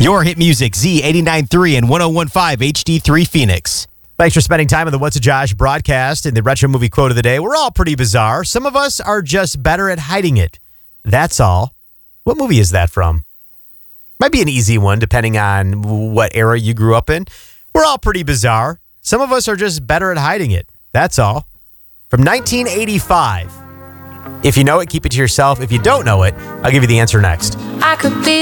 Your hit music, Z89.3 and 101.5 HD3 Phoenix. Thanks for spending time on the What's a Josh broadcast and the retro movie quote of the day. We're all pretty bizarre. Some of us are just better at hiding it. That's all. What movie is that from? Might be an easy one depending on what era you grew up in. We're all pretty bizarre. Some of us are just better at hiding it. That's all. From 1985. If you know it, keep it to yourself. If you don't know it, I'll give you the answer next. I could be